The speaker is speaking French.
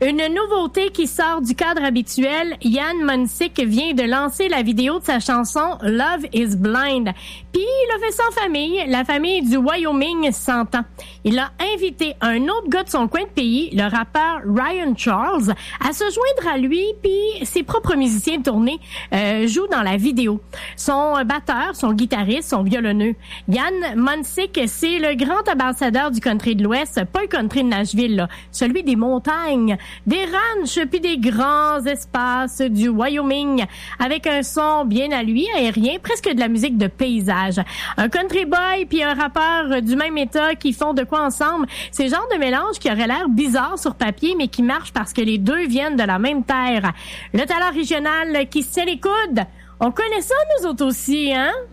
Une nouveauté qui sort du cadre habituel, Yann Monsick vient de lancer la vidéo de sa chanson Love is Blind. Puis il a fait ça en famille. La famille du Wyoming s'entend. Il a invité un autre gars de son coin de pays, le rappeur Ryan Charles, à se joindre à lui, puis ses propres musiciens de tournée jouent dans la vidéo. Son batteur, son guitariste, son violonneux. Yann Monsick, c'est le grand ambassadeur du country de l'Ouest, pas le country de Nashville, là, celui des montagnes, des ranchs puis des grands espaces du Wyoming, avec un son bien à lui, aérien, presque de la musique de paysage. Un country boy puis un rappeur du même état qui font de quoi ensemble, c'est le genre de mélange qui aurait l'air bizarre sur papier, mais qui marche parce que les deux viennent de la même terre. Le talent régional qui se tient les coudes, on connaît ça nous autres aussi, hein?